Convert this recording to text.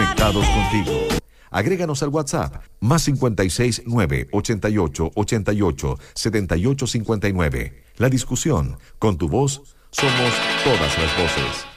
conectados contigo. Agréganos al WhatsApp, más 56 9 88 88 78 59. La discusión, con tu voz, somos todas las voces.